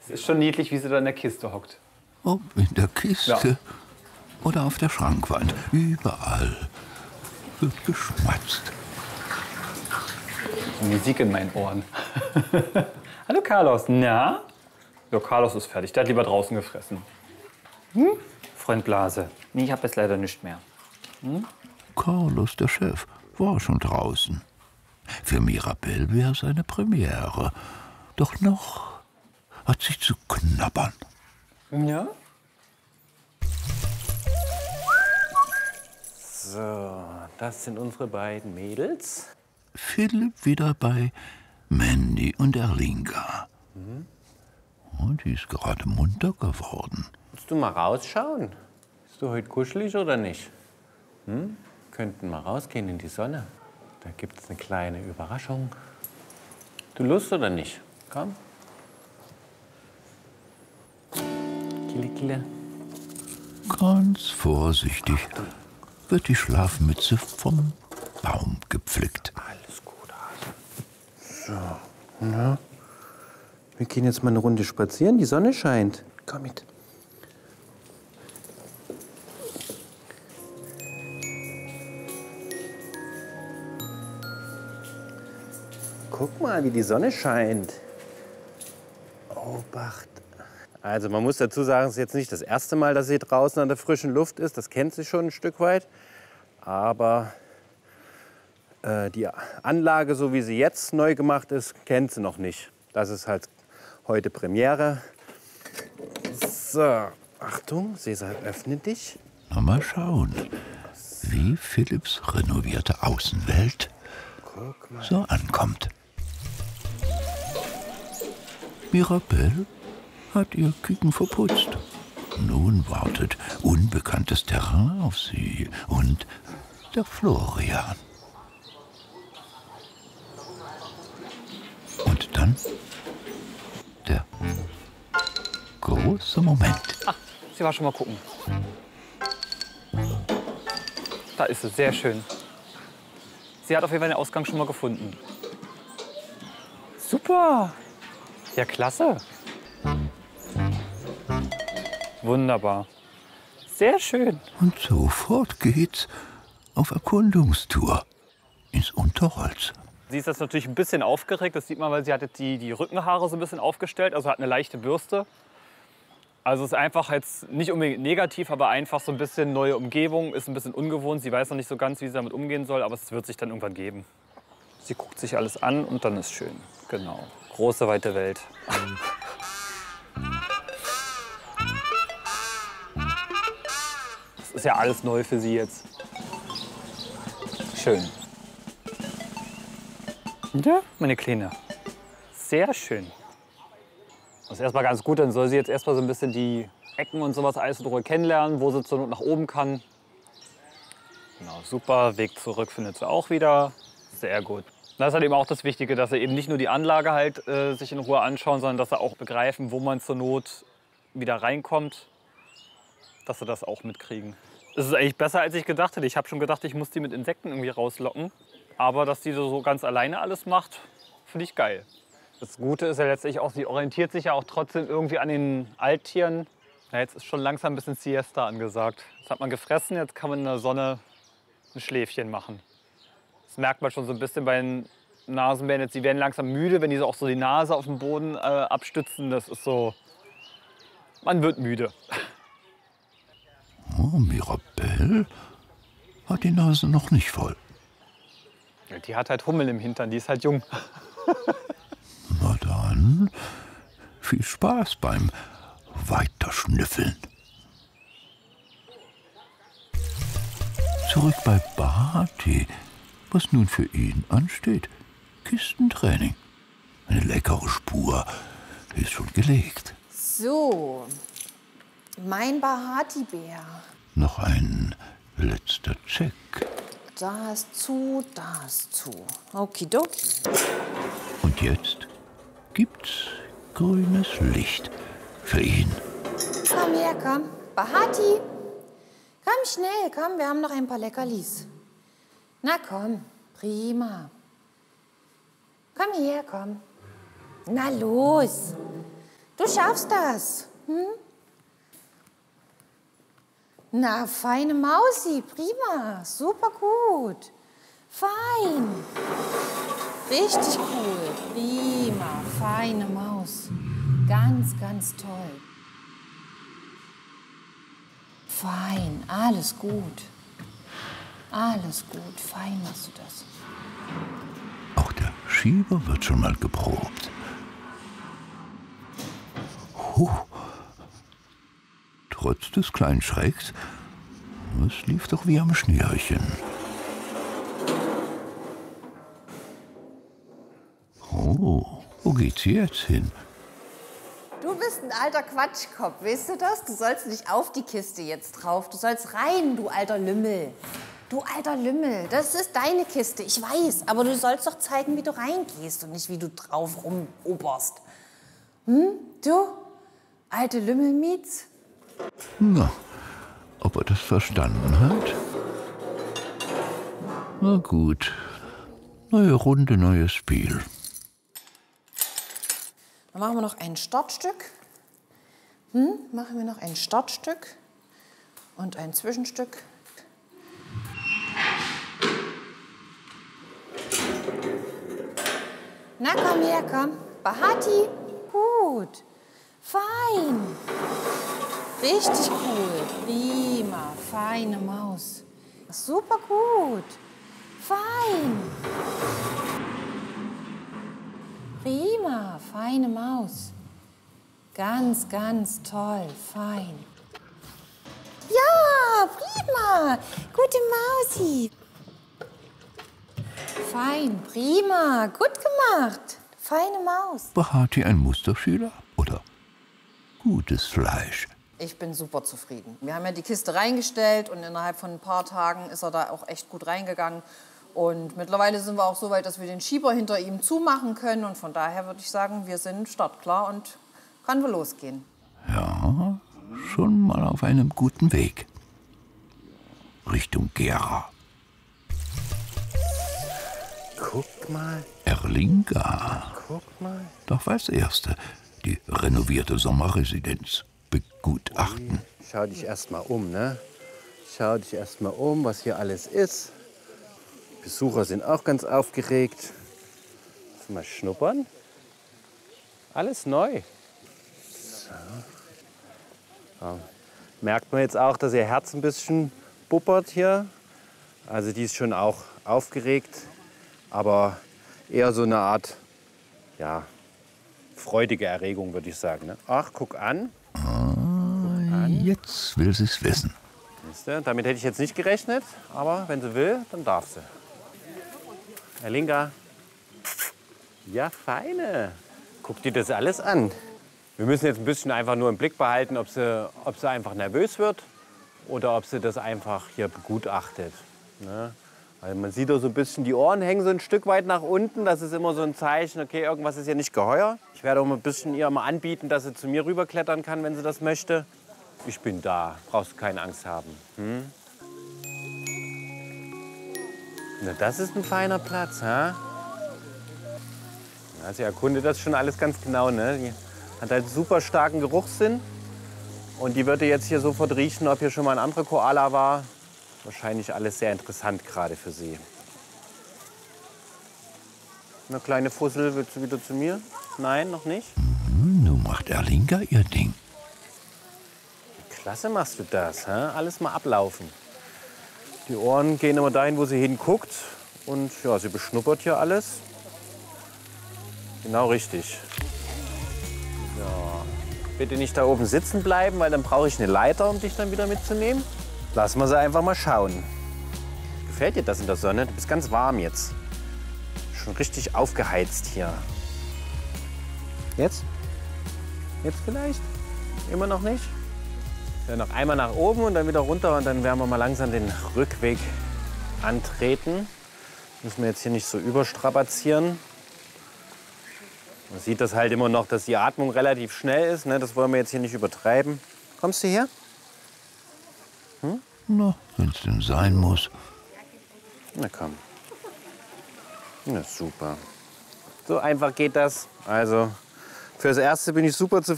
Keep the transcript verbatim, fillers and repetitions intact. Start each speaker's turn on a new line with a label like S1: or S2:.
S1: Es ist schon niedlich, wie sie da in der Kiste hockt.
S2: Ob in der Kiste
S1: Ja.
S2: oder auf der Schrankwand, überall wird geschmatzt.
S1: Musik in meinen Ohren. Hallo Carlos, na? Ja, Carlos ist fertig. Der hat lieber draußen gefressen. Hm? Freund Blase. Nee, ich hab jetzt leider nicht mehr. Hm?
S2: Carlos, der Chef, war schon draußen. Für Mirabelle wäre es eine Premiere. Doch noch hat sie zu knabbern.
S1: Ja?
S3: So, das sind unsere beiden Mädels.
S2: Philipp wieder bei Mandy und Erlinga.
S3: Mhm.
S2: Und die ist gerade munter geworden.
S3: Willst du mal rausschauen? Bist du heute kuschelig oder nicht? Hm? Könnten mal rausgehen in die Sonne. Da gibt es eine kleine Überraschung. Du Lust oder nicht? Komm. Kille, kille.
S2: Ganz vorsichtig wird die Schlafmütze vom Baum gepflückt.
S3: Alles gut, Hase. So, na? Wir gehen jetzt mal eine Runde spazieren. Die Sonne scheint. Komm mit. Guck mal, wie die Sonne scheint. Obacht. Also man muss dazu sagen, es ist jetzt nicht das erste Mal, dass sie draußen an der frischen Luft ist. Das kennt sie schon ein Stück weit. Aber äh, die Anlage, so wie sie jetzt neu gemacht ist, kennt sie noch nicht. Das ist halt heute Premiere. So, Achtung, Cäsar, öffne dich.
S2: Na, mal schauen, wie Philipps renovierte Außenwelt
S3: Guck mal.
S2: so ankommt. Mirabelle hat ihr Küken verputzt. Nun wartet unbekanntes Terrain auf sie und der Florian. Und dann der große Moment.
S1: Ach, sie war schon mal gucken. Da ist es, sehr schön. Sie hat auf jeden Fall den Ausgang schon mal gefunden. Super! Ja, klasse. Wunderbar. Sehr schön.
S2: Und sofort geht's auf Erkundungstour ins Unterholz.
S1: Sie ist jetzt natürlich ein bisschen aufgeregt. Das sieht man, weil sie hat jetzt die, die Rückenhaare so ein bisschen aufgestellt. Also hat eine leichte Bürste. Also ist einfach jetzt nicht unbedingt negativ, aber einfach so ein bisschen neue Umgebung. Ist ein bisschen ungewohnt. Sie weiß noch nicht so ganz, wie sie damit umgehen soll. Aber es wird sich dann irgendwann geben. Sie guckt sich alles an und dann ist schön. Genau. Große, weite Welt. Das ist ja alles neu für sie jetzt. Schön. Ja, meine Kleine. Sehr schön. Das ist erstmal ganz gut, dann soll sie jetzt erstmal so ein bisschen die Ecken und sowas alles drüber kennenlernen, wo sie zur Not nach oben kann. Genau, super. Weg zurück findet sie auch wieder. Sehr gut. Das ist halt eben auch das Wichtige, dass sie eben nicht nur die Anlage halt äh, sich in Ruhe anschauen, sondern dass sie auch begreifen, wo man zur Not wieder reinkommt, dass sie das auch mitkriegen. Das ist eigentlich besser, als ich gedacht hätte. Ich habe schon gedacht, ich muss die mit Insekten irgendwie rauslocken. Aber dass die so ganz alleine alles macht, finde ich geil. Das Gute ist ja letztlich auch, sie orientiert sich ja auch trotzdem irgendwie an den Alttieren. Ja, jetzt ist schon langsam ein bisschen Siesta angesagt. Jetzt hat man gefressen, jetzt kann man in der Sonne ein Schläfchen machen. Das merkt man schon so ein bisschen bei den Nasenbären. Jetzt, die werden langsam müde, wenn die so auch so die Nase auf den Boden äh, abstützen. Das ist so, man wird müde.
S2: Oh, Mirabelle hat die Nase noch nicht voll.
S1: Die hat halt Hummel im Hintern, die ist halt jung.
S2: Na dann, viel Spaß beim Weiterschnüffeln. Zurück bei Bahati, was nun für ihn ansteht. Kistentraining. Eine leckere Spur ist schon gelegt.
S4: So, mein Bahati-Bär.
S2: Noch ein letzter Check.
S4: Das zu, das zu. Okidoki.
S2: Und jetzt gibt's grünes Licht für ihn.
S4: Komm her, komm. Bahati, komm schnell, komm, wir haben noch ein paar Leckerlis. Na komm, prima. Komm her, komm. Na los. Du schaffst das. Hm? Na, feine Mausi, prima, super gut. Fein. Richtig cool, prima, feine Maus. Ganz, ganz toll. Fein, alles gut. Alles gut, fein machst du das.
S2: Auch der Schieber wird schon mal geprobt. Huh. Trotz des kleinen Schrecks, es lief doch wie am Schnürchen. Oh, wo geht's jetzt hin?
S4: Du bist ein alter Quatschkopf, weißt du das? Du sollst nicht auf die Kiste jetzt drauf. Du sollst rein, du alter Lümmel. Du alter Lümmel, das ist deine Kiste, ich weiß. Aber du sollst doch zeigen, wie du reingehst und nicht, wie du drauf rumoberst. Hm? Du? Alte Lümmelmietz?
S2: Na, ob er das verstanden hat? Na gut. Neue Runde, neues Spiel.
S4: Dann machen wir noch ein Startstück. Hm? Machen wir noch ein Startstück und ein Zwischenstück. Na komm her, komm. Bahati, gut. Fein. Richtig cool. Prima. Feine Maus. Super gut. Fein. Prima. Feine Maus. Ganz, ganz toll. Fein. Ja, prima. Gute Mausi. Fein, prima. Gut gemacht. Feine Maus.
S2: Bahati ein Musterschüler oder gutes Fleisch?
S4: Ich bin super zufrieden. Wir haben ja die Kiste reingestellt und innerhalb von ein paar Tagen ist er da auch echt gut reingegangen. Und mittlerweile sind wir auch so weit, dass wir den Schieber hinter ihm zumachen können. Und von daher würde ich sagen, wir sind startklar und kann wohl losgehen.
S2: Ja, schon mal auf einem guten Weg. Richtung Gera.
S3: Guck mal,
S2: Erlinga.
S3: guck mal.
S2: Doch als Erste die renovierte Sommerresidenz begutachten.
S3: Schau dich erst mal um, ne? Schau dich erst mal um, was hier alles ist. Besucher sind auch ganz aufgeregt. Mal schnuppern. Alles neu. So. Ja. Merkt man jetzt auch, dass ihr Herz ein bisschen buppert hier. Also die ist schon auch aufgeregt, aber eher so eine Art, ja, freudige Erregung, würde ich sagen. Ne? Ach, guck an.
S2: Ah, jetzt will sie es wissen.
S3: Siehste, damit hätte ich jetzt nicht gerechnet, aber wenn sie will, dann darf sie. Erlinga. Ja, feine. Guck dir das alles an. Wir müssen jetzt ein bisschen einfach nur im Blick behalten, ob sie, ob sie einfach nervös wird oder ob sie das einfach hier begutachtet. Ne? Also man sieht auch so ein bisschen, die Ohren hängen so ein Stück weit nach unten. Das ist immer so ein Zeichen, okay, irgendwas ist hier nicht geheuer. Ich werde auch mal ein bisschen ihr mal anbieten, dass sie zu mir rüberklettern kann, wenn sie das möchte. Ich bin da, brauchst du keine Angst haben. Hm? Na, das ist ein feiner Platz, ha? Ja, sie erkundet das schon alles ganz genau, ne? Die hat halt super starken Geruchssinn. Und die würde jetzt hier sofort riechen, ob hier schon mal ein anderer Koala war. Wahrscheinlich alles sehr interessant gerade für sie. Eine kleine Fussel, willst du wieder zu mir? Nein, noch nicht?
S2: Mhm, nun macht Erlinga ihr Ding.
S3: Klasse machst du das, hä? Alles mal ablaufen. Die Ohren gehen immer dahin, wo sie hinguckt. Und ja, sie beschnuppert hier alles. Genau richtig. So. Bitte nicht da oben sitzen bleiben, weil dann brauche ich eine Leiter, um dich dann wieder mitzunehmen. Lassen wir sie einfach mal schauen. Gefällt dir das in der Sonne? Du bist ganz warm jetzt. Schon richtig aufgeheizt hier. Jetzt? Jetzt vielleicht? Immer noch nicht? Dann noch einmal nach oben und dann wieder runter und dann werden wir mal langsam den Rückweg antreten. Müssen wir jetzt hier nicht so überstrapazieren. Man sieht das halt immer noch, dass die Atmung relativ schnell ist. Ne? Das wollen wir jetzt hier nicht übertreiben. Kommst du her? Hm?
S2: Na, wenn es denn sein muss.
S3: Na komm. Na super. So einfach geht das. Also fürs Erste bin ich super zufrieden.